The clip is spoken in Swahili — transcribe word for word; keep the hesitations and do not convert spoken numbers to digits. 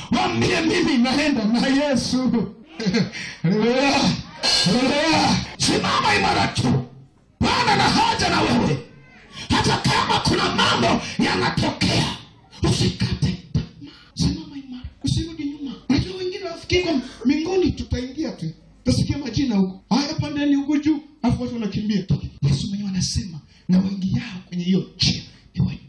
Waambie mimi naenda na Yesu. Haleluya. Haleluya. Simama imara tu. Bwana na haja na wewe. Hata kama kuna mambo yanatokea, usikate tamaa. Simama imara. Usirudi nyuma. Unajua wengine wafikiri kwa mbinguni tutaingia tu. Tasikia majina huko. Haya pandeni huko juu. Afu watu wanakimbia. Yesu mwenyewe anasema na wengi yao kwenye hiyo njia ni